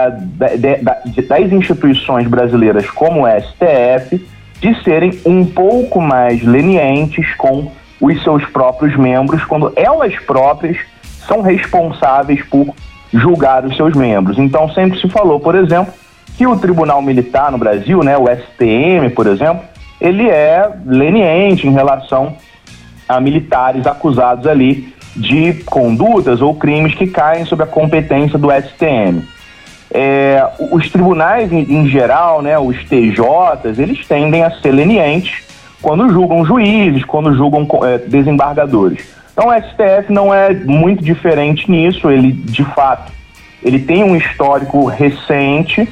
das instituições brasileiras como o STF de serem um pouco mais lenientes com os seus próprios membros, quando elas próprias são responsáveis por julgar os seus membros. Então sempre se falou, por exemplo, que o Tribunal Militar no Brasil, né, o STM, por exemplo, ele é leniente em relação a militares acusados ali de condutas ou crimes que caem sob a competência do STM. Os tribunais, em geral, né, os TJs, eles tendem a ser lenientes quando julgam juízes, quando julgam desembargadores. Então o STF não é muito diferente nisso. Ele, de fato, ele tem um histórico recente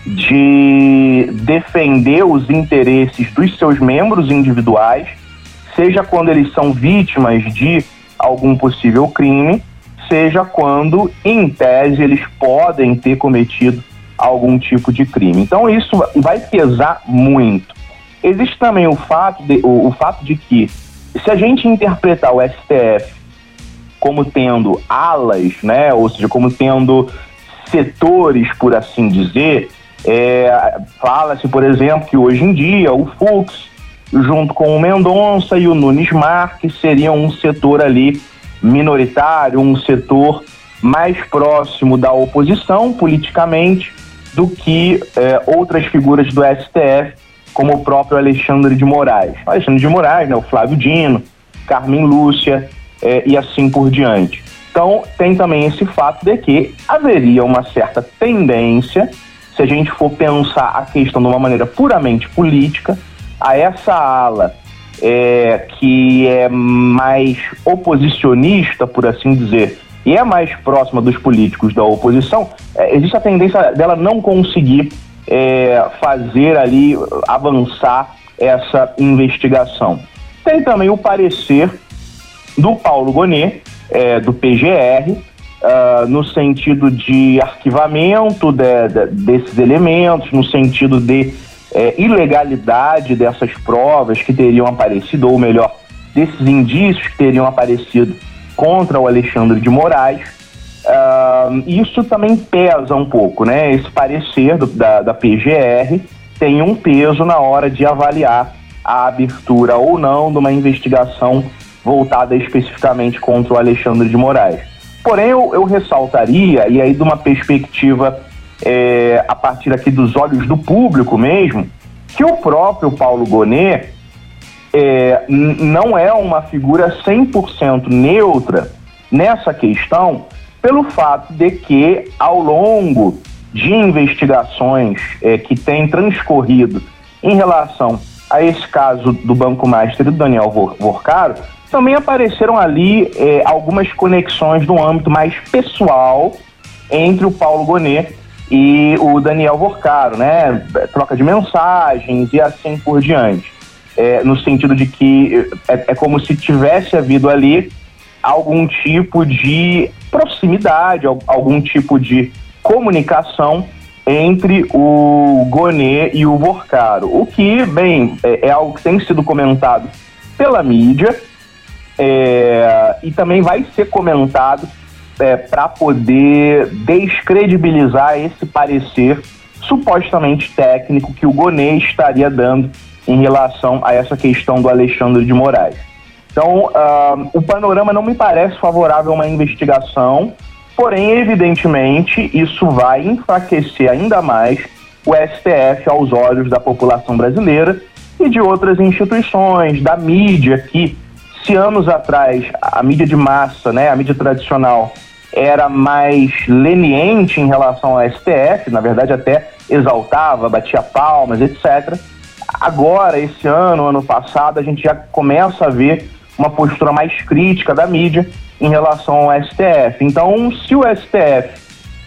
de defender os interesses dos seus membros individuais, seja quando eles são vítimas de algum possível crime, seja quando, em tese, eles podem ter cometido algum tipo de crime. Então isso vai pesar muito. Existe também o fato de que, se a gente interpretar o STF como tendo alas, né, ou seja, como tendo setores, por assim dizer, fala-se, por exemplo, que hoje em dia o Fux, junto com o Mendonça e o Nunes Marques, seriam um setor ali minoritário, um setor mais próximo da oposição politicamente do que outras figuras do STF, como o próprio Alexandre de Moraes. Alexandre de Moraes, né, o Flávio Dino, Carmen Lúcia e assim por diante. Então tem também esse fato de que haveria uma certa tendência, se a gente for pensar a questão de uma maneira puramente política, a essa ala que é mais oposicionista, por assim dizer, e é mais próxima dos políticos da oposição, existe a tendência dela não conseguir fazer ali, avançar essa investigação. Tem também o parecer do Paulo Gonet, do PGR, no sentido de arquivamento desses elementos, no sentido de ilegalidade dessas provas que teriam aparecido, ou melhor, desses indícios que teriam aparecido contra o Alexandre de Moraes. Isso também pesa um pouco, né? Esse parecer da PGR tem um peso na hora de avaliar a abertura ou não de uma investigação voltada especificamente contra o Alexandre de Moraes. Porém, eu ressaltaria, e aí de uma perspectiva a partir aqui dos olhos do público mesmo, que o próprio Paulo Gonet não é uma figura 100% neutra nessa questão, pelo fato de que, ao longo de investigações que têm transcorrido em relação a esse caso do Banco Master e do Daniel Vorcaro, também apareceram ali algumas conexões no âmbito mais pessoal entre o Paulo Gonet e o Daniel Vorcaro, né? Troca de mensagens e assim por diante. No sentido de que é como se tivesse havido ali algum tipo de proximidade, algum tipo de comunicação entre o Gonet e o Vorcaro. O que, bem, é algo que tem sido comentado pela mídia e também vai ser comentado para poder descredibilizar esse parecer supostamente técnico que o Gonet estaria dando em relação a essa questão do Alexandre de Moraes. Então, o panorama não me parece favorável a uma investigação, porém, evidentemente, isso vai enfraquecer ainda mais o STF aos olhos da população brasileira e de outras instituições, da mídia, que, se anos atrás a mídia de massa, né, a mídia tradicional, era mais leniente em relação ao STF, na verdade até exaltava, batia palmas, etc. Agora, esse ano passado, a gente já começa a ver uma postura mais crítica da mídia em relação ao STF. Então, se o STF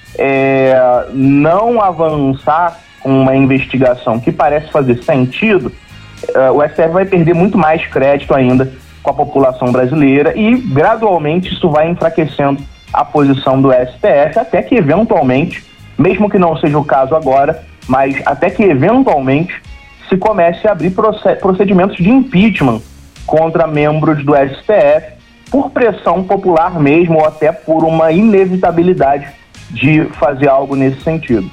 não avançar com uma investigação que parece fazer sentido, o STF vai perder muito mais crédito ainda com a população brasileira e, gradualmente, isso vai enfraquecendo a posição do STF, até que, eventualmente, mesmo que não seja o caso agora, mas até que, eventualmente, se comece a abrir procedimentos de impeachment contra membros do STF por pressão popular mesmo, ou até por uma inevitabilidade de fazer algo nesse sentido.